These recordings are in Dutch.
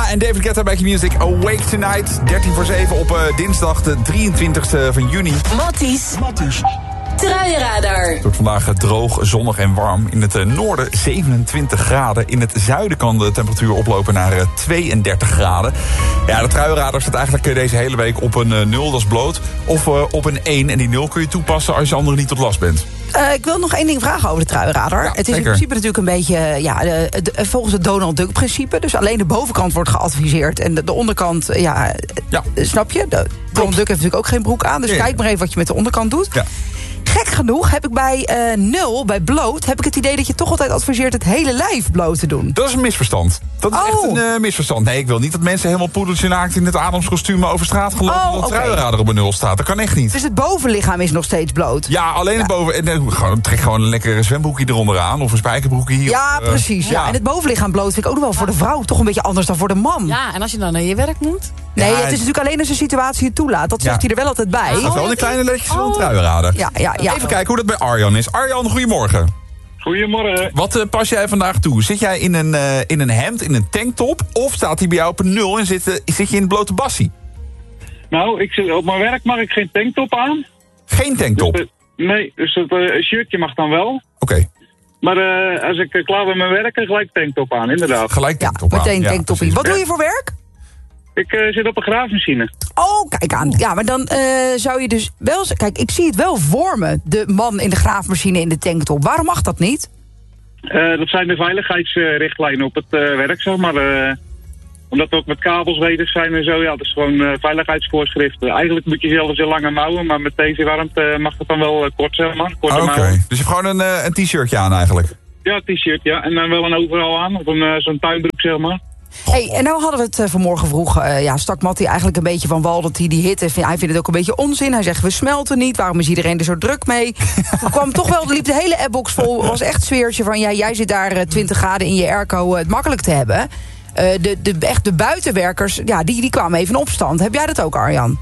Rihanna en David Guetta, Back in Music, Awake Tonight. 7:13 op dinsdag de 23e van juni. Matties. Truienradar. Het wordt vandaag droog, zonnig en warm. In het noorden 27 graden. In het zuiden kan de temperatuur oplopen naar 32 graden. Ja, de truienradar staat eigenlijk deze hele week op een 0, dat is bloot. Of op een 1. En die 0 kun je toepassen als je anderen niet tot last bent. Ik wil nog één ding vragen over de truienradar. Ja, het is zeker. in principe natuurlijk een beetje volgens het Donald Duck-principe. Dus alleen de bovenkant wordt geadviseerd. En de onderkant, snap je? Donald Duck heeft natuurlijk ook geen broek aan. Dus kijk maar even wat je met de onderkant doet. Ja. Gek genoeg heb ik bij 0, bij bloot, heb ik het idee dat je toch altijd adviseert het hele lijf bloot te doen. Dat is een misverstand. Dat is echt een misverstand. Nee, ik wil niet dat mensen helemaal poedeltje naakt in het Adamskostuum over straat gaan lopen omdat de truienradar op een 0 staat. Dat kan echt niet. Dus het bovenlichaam is nog steeds bloot? Ja, alleen het boven. Trek gewoon een lekker zwembroekje eronder aan of een spijkerbroekje hier. Ja, precies. Ja. En het bovenlichaam bloot vind ik ook nog wel voor de vrouw toch een beetje anders dan voor de man. Ja, en als je dan naar je werk moet? Nee, het is natuurlijk alleen als de situatie het toelaat. Dat zegt hij er wel altijd bij. Het gaat wel een kleine letjes van de truienradar. Ja. Even kijken hoe dat bij Arjan is. Arjan, goedemorgen. Goedemorgen. Wat pas jij vandaag toe? Zit jij in een hemd, in een tanktop? Of staat hij bij jou op een 0 en zit je in het blote bassie? Nou, op mijn werk mag ik geen tanktop aan. Geen tanktop? Dus, nee, dus het shirtje mag dan wel. Oké. Maar als ik klaar ben met werken, gelijk tanktop aan, inderdaad. Gelijk tanktop aan. Meteen tanktopie. Wat doe je voor werk? Ik zit op een graafmachine. Oh, kijk aan. Ja, maar dan zou je dus wel... Kijk, ik zie het wel voor me. De man in de graafmachine in de tanktop. Waarom mag dat niet? Dat zijn de veiligheidsrichtlijnen op het werk, zeg maar. Omdat we ook met kabels bezig zijn en zo. Ja, dat is gewoon veiligheidsvoorschriften. Eigenlijk moet je zelfs heel lange mouwen, maar met deze warmte mag het dan wel kort, zeg maar. Korte mouwen. Dus je hebt gewoon een t-shirtje aan eigenlijk? Ja, t-shirt, ja. En dan wel een overal aan. Of zo'n tuinbroek, zeg maar. Hey, en nou hadden we het vanmorgen vroeg. Stak Matty eigenlijk een beetje van wal dat hij die hitte... Hij vindt het ook een beetje onzin. Hij zegt, we smelten niet. Waarom is iedereen er zo druk mee? Toen kwam toch wel, liep de hele appbox vol. Was echt sfeertje van, jij zit daar 20 graden in je airco het makkelijk te hebben. De buitenwerkers, die kwamen even in opstand. Heb jij dat ook, Arjan?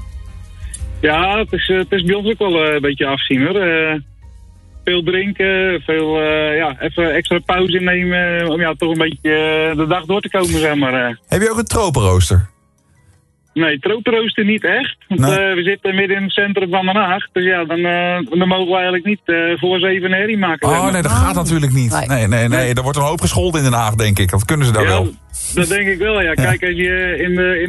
Ja, het is bij ons ook wel een beetje afzien, hoor. Veel drinken, veel even extra pauze nemen om toch een beetje de dag door te komen, zeg maar. Heb je ook een tropenrooster? Nee, tropenrooster niet echt. Want, we zitten midden in het centrum van Den Haag. Dus ja, dan mogen we eigenlijk niet voor 7 herrie maken. Oh nee, dat gaat natuurlijk niet. Nee. Er wordt een hoop gescholden in Den Haag, denk ik. Dat kunnen ze daar wel. Dat denk ik wel, ja. Kijk, als je in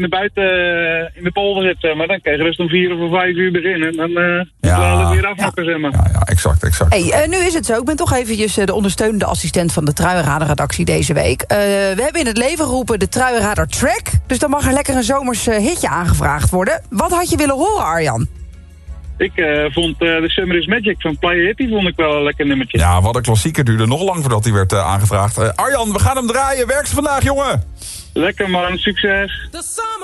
de polder zit, zeg maar, dan kan je rust om 4 of 5 uur beginnen. Dan moet je alles weer afmaken, zeg maar. Ja, exact. Hey, nu is het zo. Ik ben toch eventjes de ondersteunende assistent van de Truienradar-redactie deze week. We hebben in het leven geroepen de Truienradar Track. Dus dan mag er lekker een zomers hitje aangevraagd worden. Wat had je willen horen, Arjan? Ik vond The Summer is Magic van Playa Hippie vond ik wel een lekker nummertje. Ja, wat een klassieker. Duurde nog lang voordat hij werd aangevraagd. Arjan, we gaan hem draaien. Werk ze vandaag, jongen. Lekker man, succes.